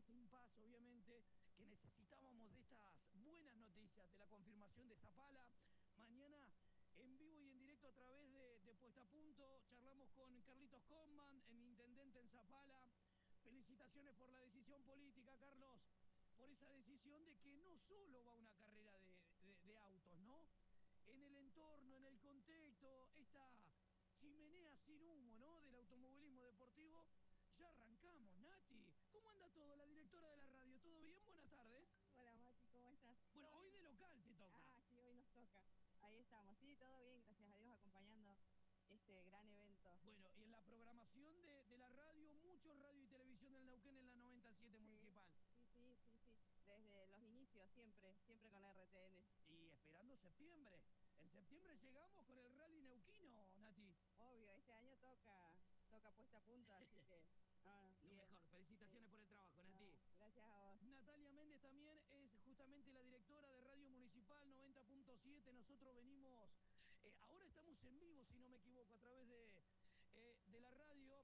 este impasse, obviamente, que necesitábamos de estas buenas noticias, de la confirmación de Zapala. Mañana, en vivo y en directo a través de Puesta a Punto, charlamos con Carlitos Comman, el intendente en Zapala. Felicitaciones por la decisión política, Carlos, por esa decisión de que no solo va una carrera de autos, ¿no? En el entorno, en el contexto, esta chimenea sin humo, ¿no? Del automovilismo deportivo. Ya arrancamos, Nati. ¿Cómo anda todo? La directora de la radio, ¿todo bien? Buenas tardes. Hola Mati, ¿cómo estás? Bueno, hoy de local te toca. Ah, sí, hoy nos toca. Ahí estamos, sí, todo bien, gracias a Dios, acompañando este gran evento. Bueno, y en la programación de la radio, mucho radio y televisión del Neuquén en la 97 municipal. Sí. Desde los inicios, siempre con la RTN. Y esperando septiembre. En septiembre llegamos con el rally neuquino, Nati. Obvio, este año toca Puesta a Punto, así que... Lo bien. mejor, felicitaciones por el trabajo, Nati. Gracias a vos. Natalia Méndez también es justamente la directora de Radio Municipal 90.7. Nosotros venimos, ahora estamos en vivo, si no me equivoco, a través de la radio.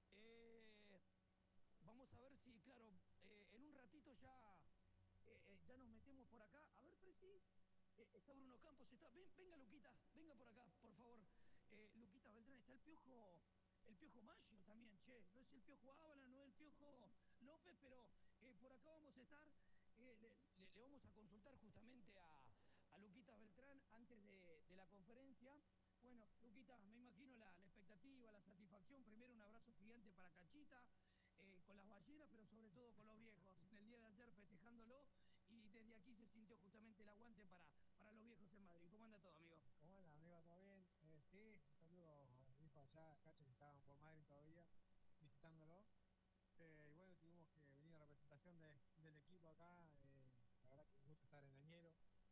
Vamos a ver si, claro, en un ratito ya nos metemos por acá. A ver, Presi, está Bruno Campos, está. Venga, Luquita, venga por acá, por favor. Luquita Beltrán, está el Piojo Maggio también, che. No es el Piojo Ábala, no es el Piojo López, pero por acá vamos a estar. Le vamos a consultar justamente a Luquita Beltrán antes de la conferencia. Bueno, Luquita, me imagino la expectativa, la satisfacción. Primero un abrazo gigante para Cachita, con las ballenas, pero sobre todo con los viejos. En el día de ayer festejándolo, y desde aquí se sintió justamente el aguante para los viejos en Madrid. ¿Cómo anda todo, amigo? ¿Cómo anda, amigo? ¿Todo bien? Sí, un saludo a mi hijo allá, Cacho, que estaban por Madrid todavía, visitándolo. Y bueno, tuvimos que venir a representación del equipo acá. La verdad que un gusto estar en Añelo.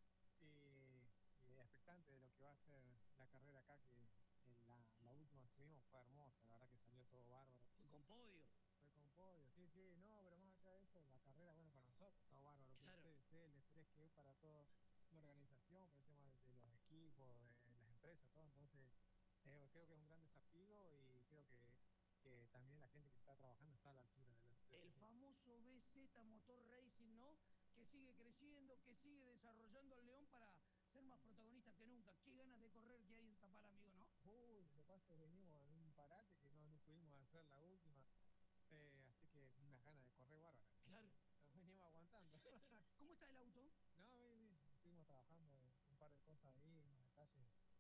Y expectante de lo que va a ser la carrera acá, que la última que tuvimos fue hermosa. La verdad que salió todo bárbaro. Fue con podio. Fue con podio, sí, no, pero más allá de eso, la carrera, bueno, para nosotros está bárbaro. Claro. Sé el estrés que es para toda la organización, por el tema de los equipos, de las empresas, todo. Entonces, creo que es un gran desafío y creo que también la gente que está trabajando está a la altura de El famoso BZ Motor Racing, ¿no? Que sigue creciendo, que sigue desarrollando al León para ser más protagonista que nunca. Qué ganas de correr que hay en Zapala, amigo, ¿no? Uy, lo que pasa es que venimos en un parate que no pudimos hacer la última. Así que unas ganas de correr bárbara. Claro. Nos venimos aguantando. ¿Cómo está el auto? No, bien. Estuvimos trabajando un par de cosas ahí, unos detalles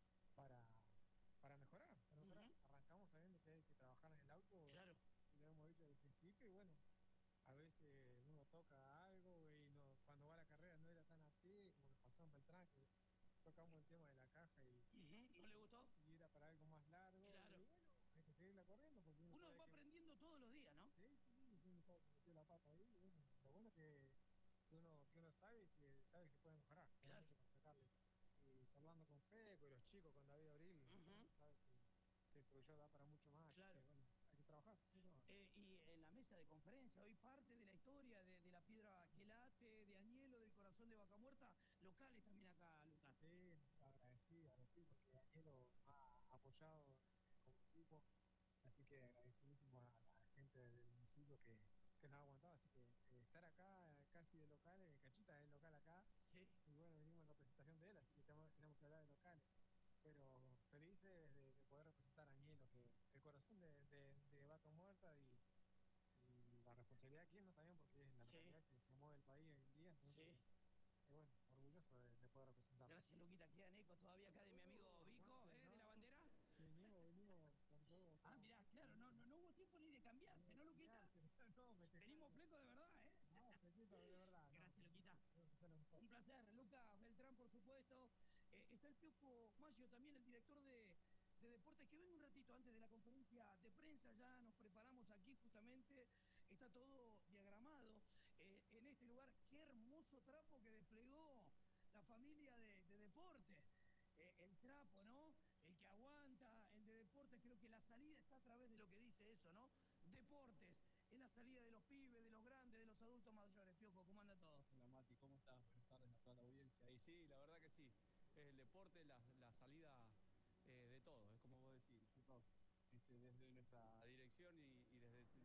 para mejorar. Arrancamos sabiendo que hay que trabajar en el auto. Claro. Lo hemos dicho desde el principio y bueno, a veces uno toca algo y cuando va a la carrera no era tan así, como nos pasó en Beltrán, que tocamos el tema de la caja y ¿no le gustó? Y era para algo más largo. Claro. Y bueno, hay que seguirla corriendo porque uno va aprendiendo todos los días, ¿no? Sí, metió la pata ahí. Y bueno, lo bueno es que uno sabe que se puede mejorar. Claro. Para sacarle. Y charlando con Feco y los chicos, con David Abril, sabe que el proyecto da para mucho más. Claro. Así que, bueno, hay que trabajar. Y en la mesa de conferencia, hoy parte de la historia de la piedra que late, de Añelo, del corazón de Vaca Muerta, locales también acá, Lucas. Sí, agradecido porque Añelo ha apoyado como equipo. Así que agradecidísimo a la gente del municipio que nos ha aguantado. Así que estar acá casi de locales, Cachita es local acá. Sí. Y bueno, venimos en representación de él, así que tenemos que hablar de locales. Pero felices de poder representar a Añelo, que el corazón de Vaca Muerta y la responsabilidad aquí no también, porque es la localidad que mueve el país hoy en día. Entonces, bueno, orgulloso de poder representar. Gracias, Luquita. Queda en eco todavía acá de mi amigo Vico, de la bandera. Venimos con todo. Ah, mirá, claro, no hubo tiempo ni de cambiarse, ¿no, Luquita? Venimos plecos de verdad, ¿eh? No, plecito de verdad. Gracias, Luquita. Un placer. Lucas Beltrán, por supuesto. Está el Piojo Maggio también, el director de deportes, que venga un ratito antes de la conferencia de prensa. Ya nos preparamos aquí justamente. Está todo diagramado en este lugar. Qué hermoso trapo que desplegó la familia de deportes. El trapo, ¿no? El que aguanta, el de deportes. Creo que la salida está a través de lo que dice eso, ¿no? Deportes, es la salida de los pibes, de los grandes, de los adultos mayores. Piojo, ¿cómo anda todo? Hola Mati, ¿cómo estás? Buenas tardes a toda la audiencia. Y sí, la verdad que sí, es el deporte, la salida de todo, es como vos decís, nosotros desde nuestra dirección y